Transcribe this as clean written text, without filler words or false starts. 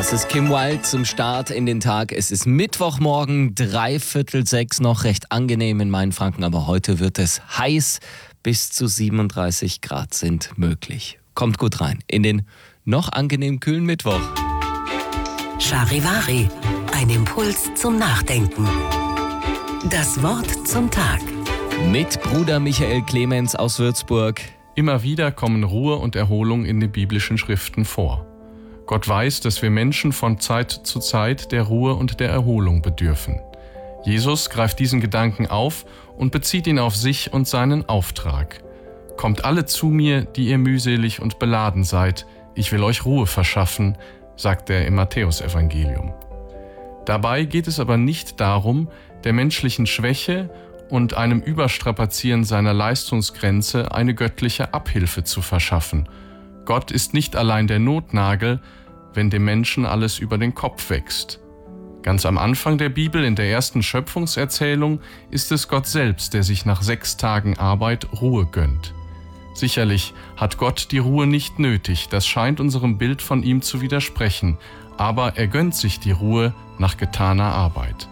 Das ist Kim Wilde zum Start in den Tag. Es ist Mittwochmorgen, 5:45 noch, recht angenehm in Mainfranken, aber heute wird es heiß. Bis zu 37 Grad sind möglich. Kommt gut rein in den noch angenehm kühlen Mittwoch. Charivari, ein Impuls zum Nachdenken. Das Wort zum Tag. Mit Bruder Michael Clemens aus Würzburg. Immer wieder kommen Ruhe und Erholung in den biblischen Schriften vor. Gott weiß, dass wir Menschen von Zeit zu Zeit der Ruhe und der Erholung bedürfen. Jesus greift diesen Gedanken auf und bezieht ihn auf sich und seinen Auftrag. Kommt alle zu mir, die ihr mühselig und beladen seid, ich will euch Ruhe verschaffen, sagt er im Matthäusevangelium. Dabei geht es aber nicht darum, der menschlichen Schwäche und einem Überstrapazieren seiner Leistungsgrenze eine göttliche Abhilfe zu verschaffen. Gott ist nicht allein der Notnagel, wenn dem Menschen alles über den Kopf wächst. Ganz am Anfang der Bibel, in der ersten Schöpfungserzählung, ist es Gott selbst, der sich nach 6 Tagen Arbeit Ruhe gönnt. Sicherlich hat Gott die Ruhe nicht nötig, das scheint unserem Bild von ihm zu widersprechen, aber er gönnt sich die Ruhe nach getaner Arbeit.